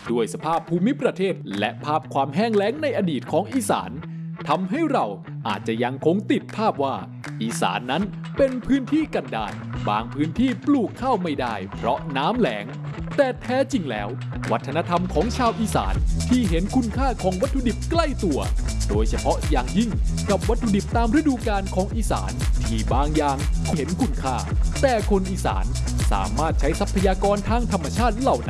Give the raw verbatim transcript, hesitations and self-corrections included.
ด้วยสภาพภูมิประเทศและภาพความแห้งแล้งในอดีตของอีสานทำให้เราอาจจะยังคงติดภาพว่าอีสานนั้นเป็นพื้นที่กันดารบางพื้นที่ปลูกข้าวไม่ได้เพราะน้ำแล้งแต่แท้จริงแล้ววัฒนธรรมของชาวอีสานที่เห็นคุณค่าของวัตถุดิบใกล้ตัวโดยเฉพาะอย่างยิ่งกับวัตถุดิบตามฤดูกาลของอีสานที่บางอย่างเห็นคุณค่าแต่คนอีสานสามารถใช้ทรัพยากรทางธรรมชาติเหล่านั้น